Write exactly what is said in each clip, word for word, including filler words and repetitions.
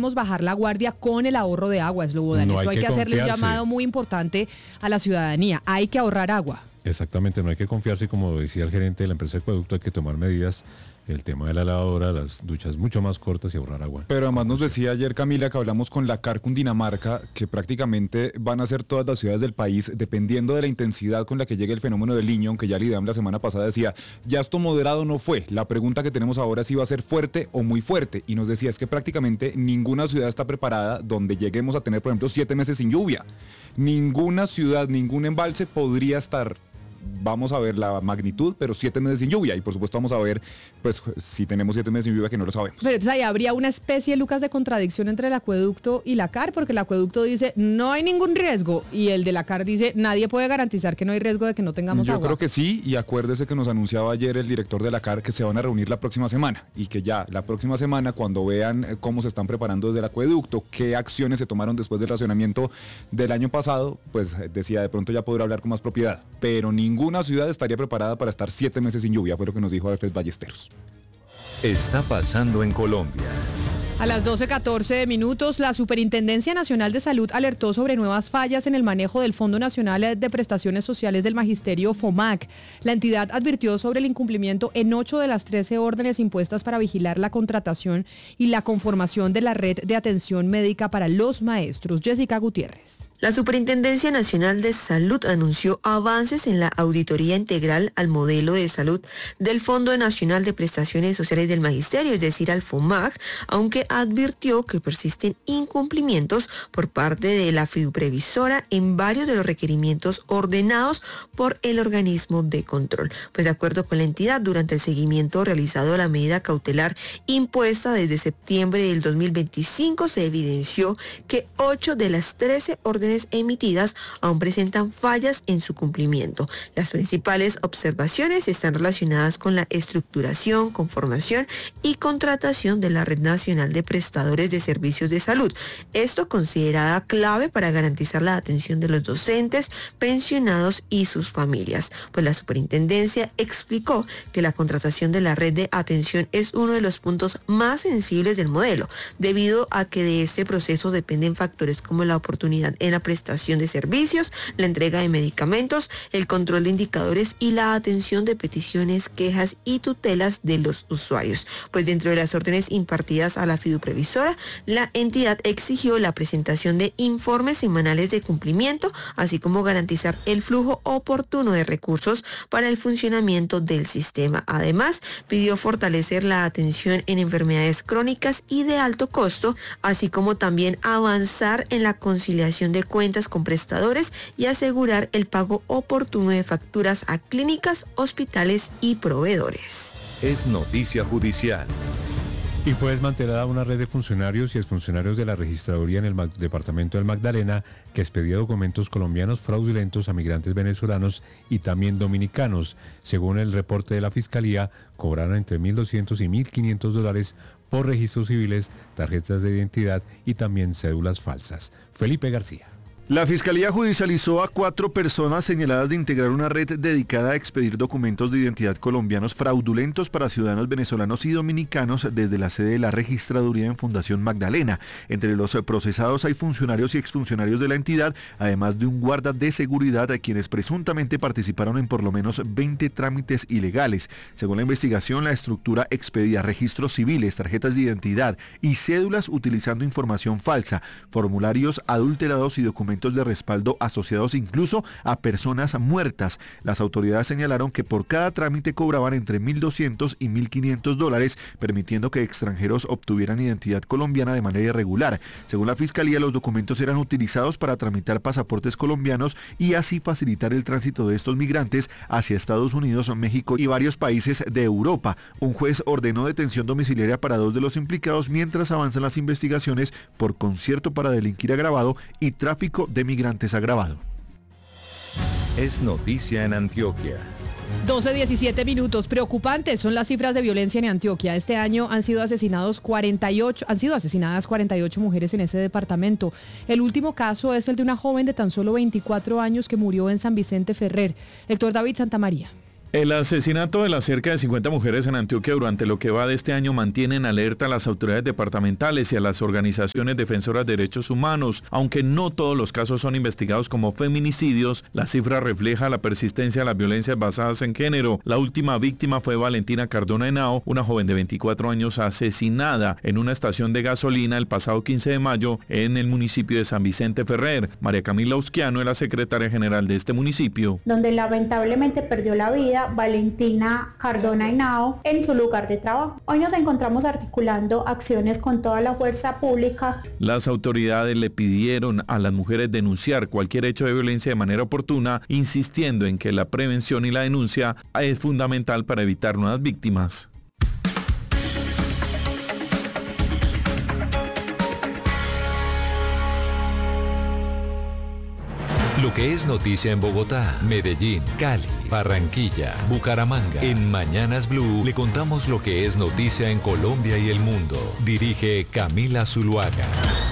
podemos bajar la guardia con el ahorro de agua, Slobodan. No Esto hay hay que que hacerle un confiarse. llamado muy importante a la ciudadanía. Hay que ahorrar agua. Exactamente, no hay que confiarse, como decía el gerente de la empresa de acueducto, hay que tomar medidas. El tema de la lavadora, las duchas mucho más cortas y ahorrar agua. Pero además nos decía ayer Camila que hablamos con la C A R Cundinamarca que prácticamente van a ser todas las ciudades del país, dependiendo de la intensidad con la que llegue el fenómeno del Niño, aunque ya el IDEAM la semana pasada decía, ya esto moderado no fue. La pregunta que tenemos ahora es si va a ser fuerte o muy fuerte. Y nos decía es que prácticamente ninguna ciudad está preparada donde lleguemos a tener, por ejemplo, siete meses sin lluvia. Ninguna ciudad, ningún embalse podría estar... Vamos a ver la magnitud, pero siete meses sin lluvia. Y por supuesto vamos a ver, pues, si tenemos siete meses sin lluvia, que no lo sabemos. Pero entonces ahí habría una especie, Lucas, de contradicción entre el acueducto y la C A R, porque el acueducto dice, no hay ningún riesgo, y el de la C A R dice, nadie puede garantizar que no hay riesgo de que no tengamos Yo agua. creo que sí, y acuérdese que nos anunciaba ayer el director de la C A R que se van a reunir la próxima semana, y que ya la próxima semana, cuando vean eh, cómo se están preparando desde el acueducto, qué acciones se tomaron después del racionamiento del año pasado, pues eh, decía, de pronto ya podrá hablar con más propiedad. Pero ninguna ciudad estaría preparada para estar siete meses sin lluvia, fue lo que nos dijo Alfred Ballesteros. Está pasando en Colombia. A las doce catorce minutos, la Superintendencia Nacional de Salud alertó sobre nuevas fallas en el manejo del Fondo Nacional de Prestaciones Sociales del Magisterio FOMAC. La entidad advirtió sobre el incumplimiento en ocho de las trece órdenes impuestas para vigilar la contratación y la conformación de la red de atención médica para los maestros. Jessica Gutiérrez. La Superintendencia Nacional de Salud anunció avances en la auditoría integral al modelo de salud del Fondo Nacional de Prestaciones Sociales del Magisterio, es decir, al FOMAC, aunque advirtió que persisten incumplimientos por parte de la fiduprevisora en varios de los requerimientos ordenados por el organismo de control. Pues de acuerdo con la entidad, durante el seguimiento realizado a la medida cautelar impuesta desde septiembre del dos mil veinticinco, se evidenció que ocho de las trece órdenes emitidas aún presentan fallas en su cumplimiento. Las principales observaciones están relacionadas con la estructuración, conformación y contratación de la Red Nacional de Prestadores de Servicios de Salud. Esto considerada clave para garantizar la atención de los docentes, pensionados y sus familias. Pues la superintendencia explicó que la contratación de la red de atención es uno de los puntos más sensibles del modelo, debido a que de este proceso dependen factores como la oportunidad en la prestación de servicios, la entrega de medicamentos, el control de indicadores y la atención de peticiones, quejas y tutelas de los usuarios. Pues dentro de las órdenes impartidas a la fiduprevisora, la entidad exigió la presentación de informes semanales de cumplimiento, así como garantizar el flujo oportuno de recursos para el funcionamiento del sistema. Además, pidió fortalecer la atención en enfermedades crónicas y de alto costo, así como también avanzar en la conciliación de cuentas con prestadores y asegurar el pago oportuno de facturas a clínicas, hospitales y proveedores. Es noticia judicial. Y fue desmantelada una red de funcionarios y exfuncionarios de la registraduría en el Mag- departamento del Magdalena que expedía documentos colombianos fraudulentos a migrantes venezolanos y también dominicanos. Según el reporte de la Fiscalía, cobraron entre mil doscientos y mil quinientos dólares por registros civiles, tarjetas de identidad y también cédulas falsas. Felipe García. La Fiscalía judicializó a cuatro personas señaladas de integrar una red dedicada a expedir documentos de identidad colombianos fraudulentos para ciudadanos venezolanos y dominicanos desde la sede de la registraduría en Fundación Magdalena. Entre los procesados hay funcionarios y exfuncionarios de la entidad, además de un guarda de seguridad a quienes presuntamente participaron en por lo menos veinte trámites ilegales. Según la investigación, la estructura expedía registros civiles, tarjetas de identidad y cédulas utilizando información falsa, formularios adulterados y documentos de respaldo asociados incluso a personas muertas. Las autoridades señalaron que por cada trámite cobraban entre mil doscientos y mil quinientos dólares, permitiendo que extranjeros obtuvieran identidad colombiana de manera irregular. Según la Fiscalía, los documentos eran utilizados para tramitar pasaportes colombianos y así facilitar el tránsito de estos migrantes hacia Estados Unidos, México y varios países de Europa. Un juez ordenó detención domiciliaria para dos de los implicados mientras avanzan las investigaciones por concierto para delinquir agravado y tráfico de migrantes agravado. Es noticia en Antioquia. doce diecisiete minutos. Preocupantes son las cifras de violencia en Antioquia. Este año han sido asesinados cuarenta y ocho, han sido asesinadas cuarenta y ocho mujeres en ese departamento. El último caso es el de una joven de tan solo veinticuatro años que murió en San Vicente Ferrer. Héctor David Santamaría. El asesinato de las cerca de cincuenta mujeres en Antioquia durante lo que va de este año mantiene en alerta a las autoridades departamentales y a las organizaciones defensoras de derechos humanos. Aunque no todos los casos son investigados como feminicidios, la cifra refleja la persistencia de las violencias basadas en género. La última víctima fue Valentina Cardona Henao, una joven de veinticuatro años asesinada en una estación de gasolina el pasado quince de mayo en el municipio de San Vicente Ferrer. María Camila Usquiano es la secretaria general de este municipio. Donde lamentablemente perdió la vida Valentina Cardona Henao en su lugar de trabajo. Hoy nos encontramos articulando acciones con toda la fuerza pública. Las autoridades le pidieron a las mujeres denunciar cualquier hecho de violencia de manera oportuna, insistiendo en que la prevención y la denuncia es fundamental para evitar nuevas víctimas. Lo que es noticia en Bogotá, Medellín, Cali, Barranquilla, Bucaramanga. En Mañanas Blue le contamos lo que es noticia en Colombia y el mundo. Dirige Camila Zuluaga.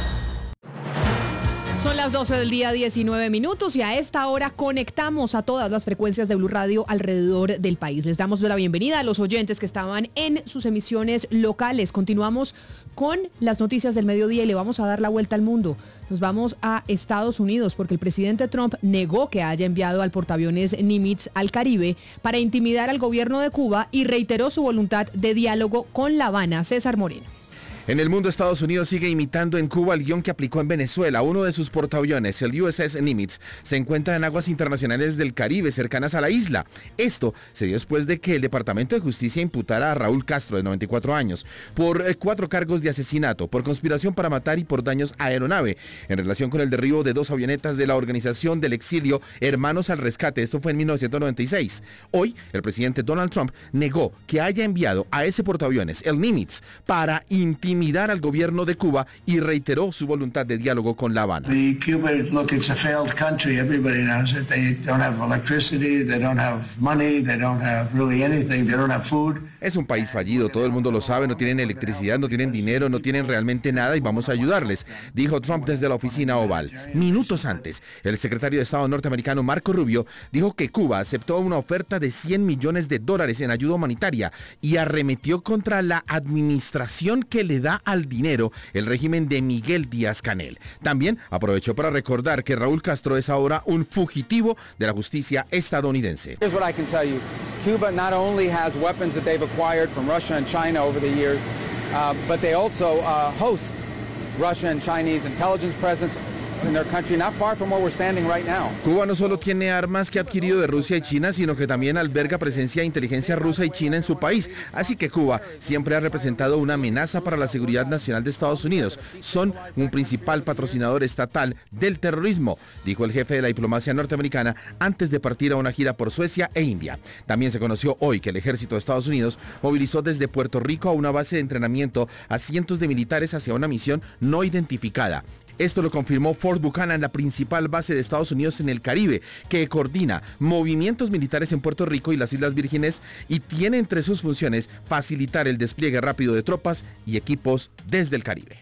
Son las doce del día, diecinueve minutos, y a esta hora conectamos a todas las frecuencias de Blue Radio alrededor del país. Les damos la bienvenida a los oyentes que estaban en sus emisiones locales. Continuamos con las noticias del mediodía y le vamos a dar la vuelta al mundo. Nos vamos a Estados Unidos porque el presidente Trump negó que haya enviado al portaaviones Nimitz al Caribe para intimidar al gobierno de Cuba y reiteró su voluntad de diálogo con La Habana. César Moreno. En el mundo, Estados Unidos sigue imitando en Cuba el guión que aplicó en Venezuela. Uno de sus portaaviones, el U S S Nimitz, se encuentra en aguas internacionales del Caribe, cercanas a la isla. Esto se dio después de que el Departamento de Justicia imputara a Raúl Castro, de noventa y cuatro años, por eh, cuatro cargos de asesinato, por conspiración para matar y por daños a aeronave, en relación con el derribo de dos avionetas de la Organización del Exilio Hermanos al Rescate. Esto fue en mil novecientos noventa y seis. Hoy, el presidente Donald Trump negó que haya enviado a ese portaaviones, el Nimitz, para intimidar intimidar al gobierno de Cuba y reiteró su voluntad de diálogo con La Habana. Cuba, look, it's a failed country. Everybody knows it. They don't have electricity, they don't have money, they don't have really anything, they don't have food. Es un país fallido, todo el mundo lo sabe, no tienen electricidad, no tienen dinero, no tienen realmente nada y vamos a ayudarles, dijo Trump desde la oficina oval. Minutos antes, el secretario de Estado norteamericano Marco Rubio dijo que Cuba aceptó una oferta de cien millones de dólares en ayuda humanitaria y arremetió contra la administración que le da al dinero el régimen de Miguel Díaz-Canel. También aprovechó para recordar que Raúl Castro es ahora un fugitivo de la justicia estadounidense. Here's what I can tell you. Cuba not only has weapons that they've acquired from Russia and China over the years, uh, but they also uh, host Russia and Chinese intelligence presence in their country, not far from where we're standing right now. Cuba no solo tiene armas que ha adquirido de Rusia y China, sino que también alberga presencia de inteligencia rusa y china en su país. Así que Cuba siempre ha representado una amenaza para la seguridad nacional de Estados Unidos. Son un principal patrocinador estatal del terrorismo, dijo el jefe de la diplomacia norteamericana antes de partir a una gira por Suecia e India. También se conoció hoy que el ejército de Estados Unidos movilizó desde Puerto Rico a una base de entrenamiento a cientos de militares hacia una misión no identificada. Esto lo confirmó Fort Buchanan, la principal base de Estados Unidos en el Caribe, que coordina movimientos militares en Puerto Rico y las Islas Vírgenes y tiene entre sus funciones facilitar el despliegue rápido de tropas y equipos desde el Caribe.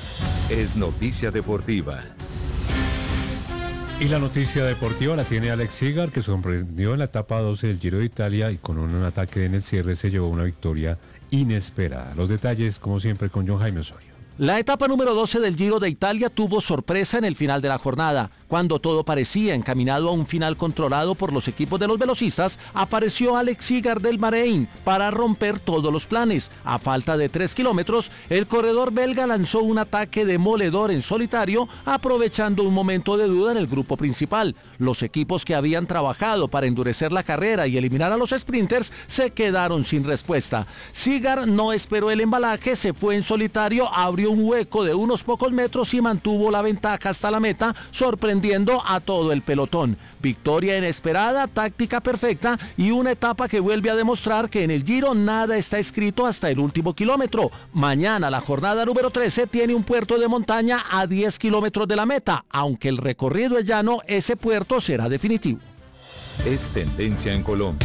Es noticia deportiva. Y la noticia deportiva la tiene Alex Sigar, que sorprendió en la etapa doce del Giro de Italia y con un ataque en el cierre se llevó una victoria inesperada. Los detalles, como siempre, con John Jaime Osorio. La etapa número doce del Giro de Italia tuvo sorpresa en el final de la jornada. Cuando todo parecía encaminado a un final controlado por los equipos de los velocistas, apareció Alex Sigar del Bahrein para romper todos los planes. A falta de tres kilómetros, el corredor belga lanzó un ataque demoledor en solitario, aprovechando un momento de duda en el grupo principal. Los equipos que habían trabajado para endurecer la carrera y eliminar a los sprinters se quedaron sin respuesta. Sigar no esperó el embalaje, se fue en solitario, abrió un hueco de unos pocos metros y mantuvo la ventaja hasta la meta, sorprendiendo a todo el pelotón. Victoria inesperada, táctica perfecta y una etapa que vuelve a demostrar que en el Giro nada está escrito hasta el último kilómetro. Mañana la jornada número trece tiene un puerto de montaña a diez kilómetros de la meta. Aunque el recorrido es llano, ese puerto será definitivo. Es tendencia en Colombia.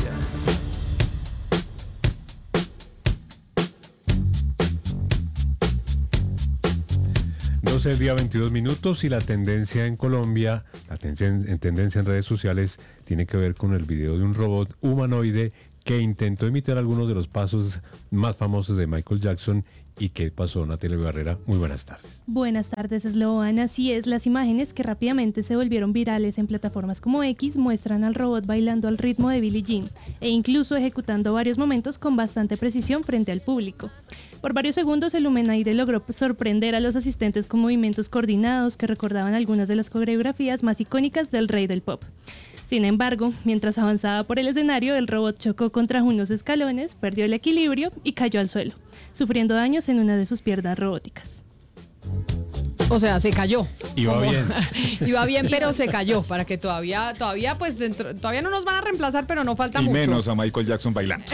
doce del día, veintidós minutos, y la tendencia en Colombia, la tendencia en, tendencia en redes sociales, tiene que ver con el video de un robot humanoide que intentó imitar algunos de los pasos más famosos de Michael Jackson. ¿Y qué pasó, Natalia Barrera? Muy buenas tardes. Buenas tardes, Sloan. Así es, las imágenes que rápidamente se volvieron virales en plataformas como X muestran al robot bailando al ritmo de Billie Jean e incluso ejecutando varios momentos con bastante precisión frente al público. Por varios segundos el humanoide logró sorprender a los asistentes con movimientos coordinados que recordaban algunas de las coreografías más icónicas del rey del pop. Sin embargo, mientras avanzaba por el escenario, el robot chocó contra unos escalones, perdió el equilibrio y cayó al suelo, sufriendo daños en una de sus piernas robóticas. O sea, se cayó. Iba Como, bien. Iba bien, pero se cayó. Para que todavía, todavía, pues, dentro, todavía no nos van a reemplazar, pero no falta y mucho. Y menos a Michael Jackson bailando.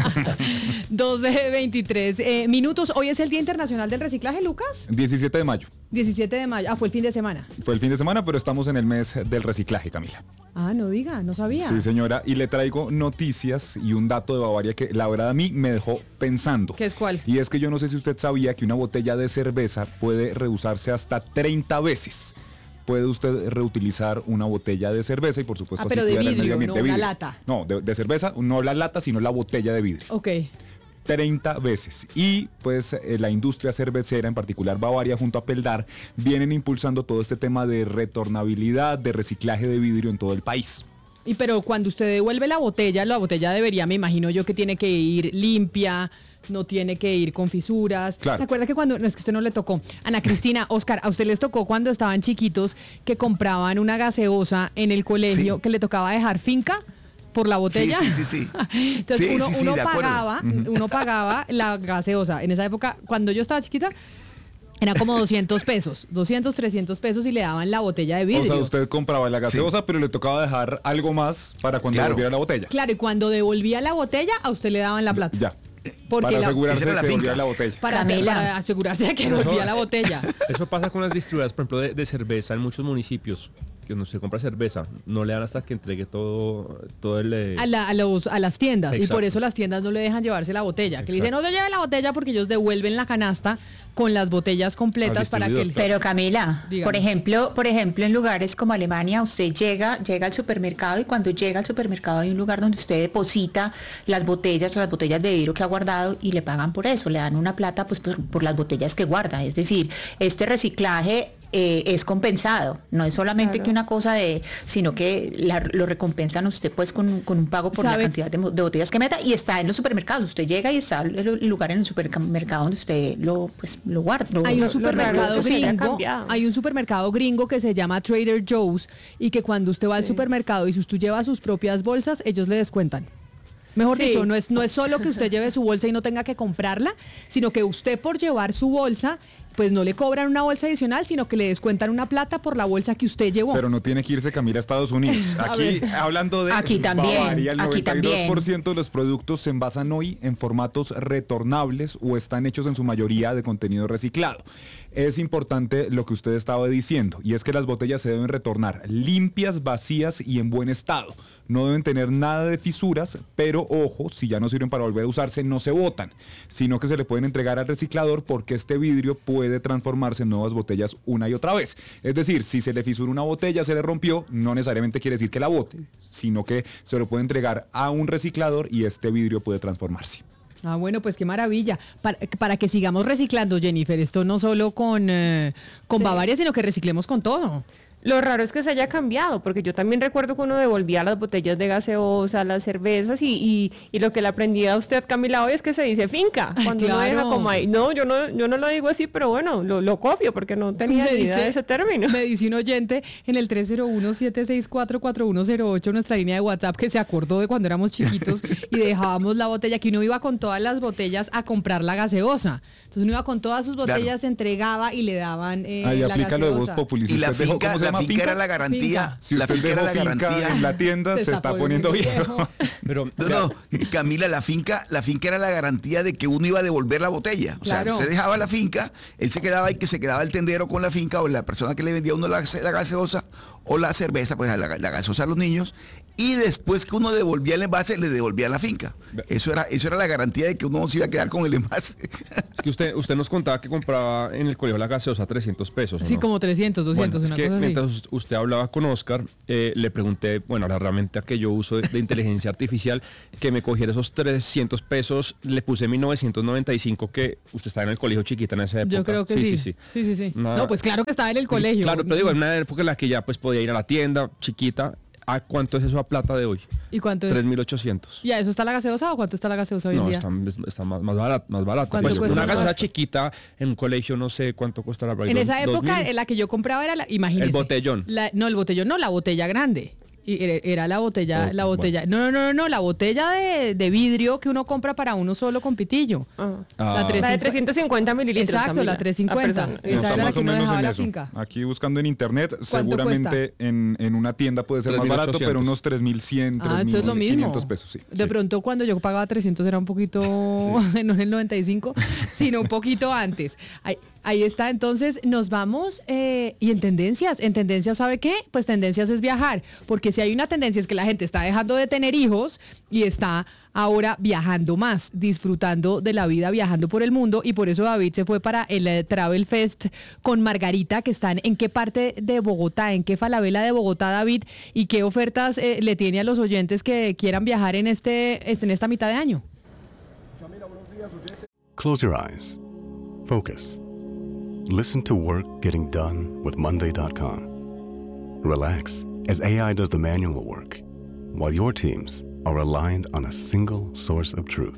doce veintitrés eh, minutos. Hoy es el Día Internacional del Reciclaje, Lucas. diecisiete de mayo. diecisiete de mayo. Ah, fue el fin de semana. Fue el fin de semana, pero estamos en el mes del reciclaje, Camila. Ah, no diga, no sabía. Sí, señora. Y le traigo noticias y un dato de Bavaria que la verdad a mí me dejó pensando. ¿Qué es cuál? Y es que yo no sé si usted sabía que una botella de cerveza puede reusarse hasta treinta veces. Puede usted reutilizar una botella de cerveza y por supuesto ah, así pero de cuidar el vidrio, medio ambiente. no de una vidrio. lata. No, de, de cerveza, no la lata, sino la botella de vidrio. Ok. treinta veces. Y pues eh, la industria cervecera, en particular Bavaria junto a Peldar, vienen impulsando todo este tema de retornabilidad, de reciclaje de vidrio en todo el país. Y pero cuando usted devuelve la botella, la botella debería, me imagino yo, que tiene que ir limpia, no tiene que ir con fisuras. Claro. ¿Se acuerda que cuando, no es que usted no le tocó, Ana Cristina, Oscar, a usted les tocó cuando estaban chiquitos que compraban una gaseosa en el colegio, sí, que le tocaba dejar finca por la botella? Sí, sí, sí, sí. Entonces sí, uno, sí, sí, uno pagaba, uno pagaba la gaseosa. En esa época, cuando yo estaba chiquita, era como doscientos pesos, doscientos, trescientos pesos y le daban la botella de vidrio. O sea, usted compraba la gaseosa, sí, pero le tocaba dejar algo más para cuando claro. devolviera la botella. Claro, y cuando devolvía la botella, a usted le daban la plata. Ya. Porque para la, asegurarse de que finca. volvía la botella. Para, para asegurarse de que no, volvía no, la botella. Eso pasa con las distribuidoras, por ejemplo, de, de cerveza en muchos municipios. Que cuando se compra cerveza, no le dan hasta que entregue todo, todo el... Eh... A, la, a, los, a las tiendas. Exacto. Y por eso las tiendas no le dejan llevarse la botella. Exacto. Que le dicen, no se lleve la botella porque ellos devuelven la canasta con las botellas completas para que... El... Pero Camila, Dígame. por ejemplo, por ejemplo, en lugares como Alemania, usted llega, llega al supermercado y cuando llega al supermercado hay un lugar donde usted deposita las botellas, las botellas de vidrio que ha guardado y le pagan por eso, le dan una plata pues por, por las botellas que guarda. Es decir, este reciclaje Eh, es compensado, no es solamente claro. que una cosa de, sino que la, lo recompensan usted pues con, con un pago por ¿Sabe? La cantidad de, de botellas que meta y está en los supermercados, usted llega y está el, el lugar en el supermercado donde usted lo pues lo guarda. Lo, hay un lo, supermercado lo gringo, hay un supermercado gringo que se llama Trader Joe's y que cuando usted va sí. al supermercado y si usted lleva sus propias bolsas, ellos le descuentan. Mejor sí. dicho, no es, no es solo que usted lleve su bolsa y no tenga que comprarla, sino que usted por llevar su bolsa, pues no le cobran una bolsa adicional, sino que le descuentan una plata por la bolsa que usted llevó. Pero no tiene que irse, Camila, a Estados Unidos. Aquí, hablando de aquí también, Bavaria, el aquí noventa y dos por ciento de los productos se envasan hoy en formatos retornables o están hechos en su mayoría de contenido reciclado. Es importante lo que usted estaba diciendo, y es que las botellas se deben retornar limpias, vacías y en buen estado. No deben tener nada de fisuras, pero ojo, si ya no sirven para volver a usarse, no se botan, sino que se le pueden entregar al reciclador porque este vidrio puede transformarse en nuevas botellas una y otra vez. Es decir, si se le fisuró una botella, se le rompió, no necesariamente quiere decir que la bote, sino que se lo puede entregar a un reciclador y este vidrio puede transformarse. Ah, bueno, pues qué maravilla. Para, para que sigamos reciclando, Jennifer, esto no solo con, eh, con sí. Bavaria, sino que reciclemos con todo. Lo raro es que se haya cambiado, porque yo también recuerdo que uno devolvía las botellas de gaseosa, las cervezas, y, y, y lo que le aprendí a usted, Camila, hoy es que se dice finca. Cuando claro. uno deja como ahí. No, yo no, yo no lo digo así, pero bueno, lo, lo copio, porque no tenía ni idea de ese término. Me dice un oyente en el tres cero uno, siete seis cuatro, cuatro uno cero ocho, nuestra línea de WhatsApp, que se acordó de cuando éramos chiquitos y dejábamos la botella, que uno iba con todas las botellas a comprar la gaseosa. Entonces uno iba con todas sus botellas, claro. se entregaba y le daban eh, ahí la aplica gaseosa. Lo de Voz Populi. Y la finca, ¿cómo se llama? La finca era la garantía. Si la finca era la garantía en la tienda, se, se está, está poniendo viejo. Pero, no, no, Camila, la finca, la finca era la garantía de que uno iba a devolver la botella. O claro. sea, usted dejaba la finca, él se quedaba ahí, que se quedaba el tendero con la finca o la persona que le vendía a uno la, la gaseosa, o la cerveza, pues la, la gaseosa a los niños, y después que uno devolvía el envase, le devolvía la finca. Eso era, eso era la garantía de que uno no se iba a quedar con el envase. Es que usted, usted nos contaba que compraba en el colegio la gaseosa a trescientos pesos. Sí, ¿no? como trescientos, doscientos, bueno, una es que cosa mientras así. usted hablaba con Oscar, eh, le pregunté, bueno, la herramienta que yo uso de, de inteligencia artificial, que me cogiera esos trescientos pesos, le puse mil novecientos noventa y cinco, que usted estaba en el colegio chiquita en esa época. Yo creo que sí. Sí, sí, sí. sí, sí. Nada. No, pues claro que estaba en el colegio. Claro, pero digo, en una época en la que ya pues podía ir a la tienda chiquita. ¿A cuánto es eso a plata de hoy? ¿Y cuánto es? tres mil ochocientos. ¿Y a eso está la gaseosa o cuánto está la gaseosa hoy en No, día? está, está más, más barato. Más barato. ¿Cuánto Pues, cuesta una la gaseosa gaseosa? chiquita en un colegio no sé cuánto cuesta la En esa época en la que yo compraba era la, imagínese. El botellón. La, no, el botellón no, la botella grande. Y era, era la botella, Oh, la botella. No, no, no, no, la botella de, de vidrio que uno compra para uno solo con pitillo. Ah. Ah. La de trescientos cincuenta mililitros. Exacto, Camila. la trescientos cincuenta. Ah, Esa Está era la más que o uno menos dejaba en la eso. finca. Aquí buscando en internet, seguramente en, en una tienda puede ser más barato, pero unos tres mil cien, Ah, esto es lo mismo. quinientos pesos, sí. De pronto cuando yo pagaba trescientos era un poquito, no en el noventa y cinco, sino un poquito antes. Ahí, ahí está, entonces nos vamos eh, y en tendencias, en tendencias, ¿sabe qué? Pues tendencias es viajar, porque si hay una tendencia es que la gente está dejando de tener hijos y está ahora viajando más, disfrutando de la vida, viajando por el mundo, y por eso David se fue para el eh, Travel Fest con Margarita, que están en qué parte de Bogotá, en qué falabella de Bogotá, David, y qué ofertas eh, le tiene a los oyentes que quieran viajar en este, este en esta mitad de año. Close your eyes. Focus. Listen to work getting done with Monday dot com. Relax as A I does the manual work, while your teams are aligned on a single source of truth.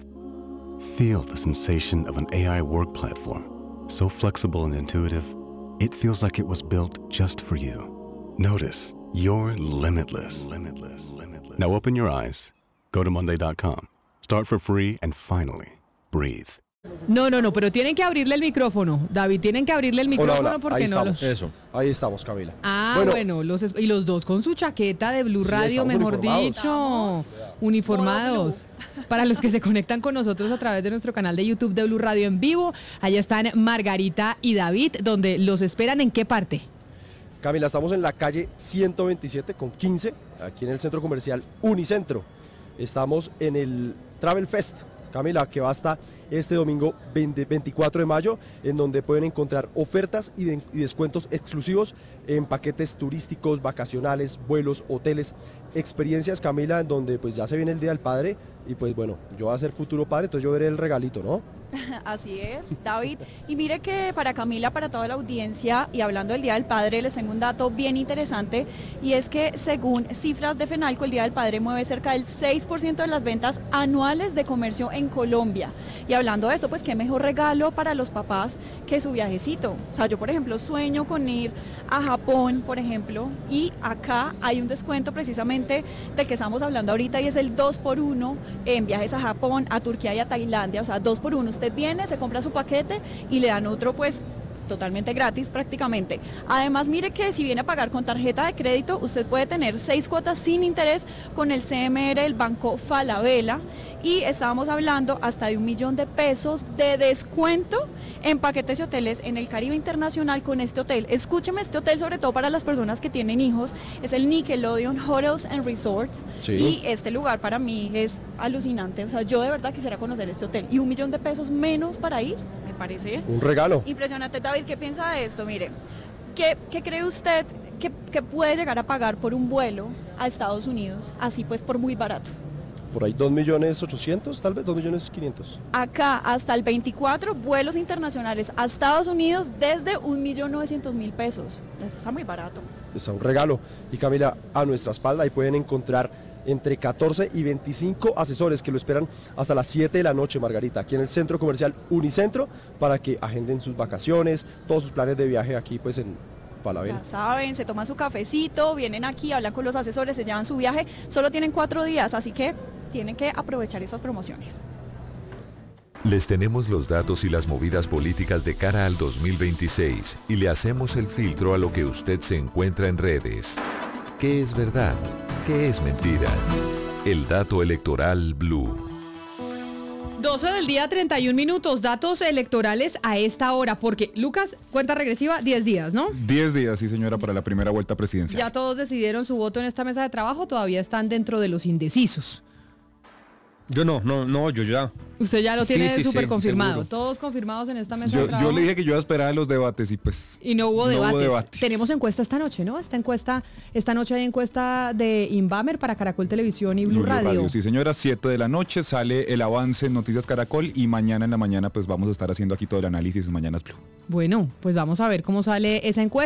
Feel the sensation of an A I work platform, so flexible and intuitive, it feels like it was built just for you. Notice you're limitless. Limitless. Limitless. Now open your eyes, go to Monday dot com, start for free, and finally, breathe. No, no, no, pero tienen que abrirle el micrófono. David, tienen que abrirle el micrófono Hola, hola. porque Ahí no estamos. los... Eso. Ahí estamos, Camila. Ah, Bueno, bueno, los es- y los dos con su chaqueta de Blue Sí, Radio, estamos mejor uniformados. dicho, uniformados. Para los que se conectan con nosotros a través de nuestro canal de YouTube de Blue Radio en vivo, allá están Margarita y David, donde los esperan. ¿En qué parte? Camila, estamos en la calle ciento veintisiete con quince, aquí en el centro comercial Unicentro. Estamos en el Travel Fest, Camila, que va hasta este domingo veinte, veinticuatro de mayo, en donde pueden encontrar ofertas y, de- y descuentos exclusivos en paquetes turísticos, vacacionales, vuelos, hoteles, experiencias, Camila, en donde pues ya se viene el Día del Padre y pues bueno, yo voy a ser futuro padre, entonces yo veré el regalito, ¿no? Así es, David. Y mire que para Camila, para toda la audiencia, y hablando del Día del Padre, les tengo un dato bien interesante, y es que según cifras de FENALCO, el Día del Padre mueve cerca del seis por ciento de las ventas anuales de comercio en Colombia. Y hablando de esto, pues qué mejor regalo para los papás que su viajecito. O sea, yo por ejemplo sueño con ir a Japón, por ejemplo, y acá hay un descuento precisamente del que estamos hablando ahorita, y es el dos por uno en viajes a Japón, a Turquía y a Tailandia. O sea, dos por uno. Usted viene, se compra su paquete y le dan otro pues totalmente gratis prácticamente. Además, mire que si viene a pagar con tarjeta de crédito, usted puede tener seis cuotas sin interés con el C M R del Banco Falabella, y estábamos hablando hasta de un millón de pesos de descuento en paquetes y hoteles en el Caribe Internacional con este hotel. Escúcheme, este hotel, sobre todo para las personas que tienen hijos, es el Nickelodeon Hotels and Resorts. Sí. Y este lugar para mí es alucinante. O sea, yo de verdad quisiera conocer este hotel. Y un millón de pesos menos para ir, me parece Un regalo. impresionante. David, ¿qué piensa de esto? Mire, ¿qué, qué cree usted que, que puede llegar a pagar por un vuelo a Estados Unidos, así pues por muy barato? Por ahí dos millones ochocientos, tal vez dos millones quinientos. Acá hasta el veinticuatro vuelos internacionales a Estados Unidos desde un millón novecientos mil pesos. Eso está muy barato. Está un regalo. Y Camila, a nuestra espalda ahí pueden encontrar entre catorce y veinticinco asesores que lo esperan hasta las siete de la noche, Margarita, aquí en el centro comercial Unicentro, para que agenden sus vacaciones, todos sus planes de viaje aquí pues en Falabella. Ya saben, se toman su cafecito, vienen aquí, hablan con los asesores, se llevan su viaje. Solo tienen cuatro días, así que tienen que aprovechar esas promociones. Les tenemos los datos y las movidas políticas de cara al dos mil veintiséis y le hacemos el filtro a lo que usted se encuentra en redes. ¿Qué es verdad? ¿Qué es mentira? El dato electoral Blue. doce del día, treinta y un minutos, datos electorales a esta hora, porque Lucas, cuenta regresiva, diez días, ¿no? diez días, sí señora, para la primera vuelta presidencial. Ya todos decidieron su voto en esta mesa de trabajo, todavía están dentro de los indecisos. Yo no, no, no, yo ya. Usted ya lo tiene súper sí, sí, sí, confirmado. seguro. Todos confirmados en esta mesa Yo, de trabajo. yo le dije que yo iba a esperar a los debates y pues... Y no hubo, no debates. hubo debates. Tenemos encuesta esta noche, ¿no? Esta encuesta, esta noche hay encuesta de Inbamer para Caracol Televisión y Blue, Blue Radio. Radio. Sí señora, siete de la noche sale el avance en Noticias Caracol y mañana en la mañana pues vamos a estar haciendo aquí todo el análisis en Mañanas Blue. Bueno, pues vamos a ver cómo sale esa encuesta.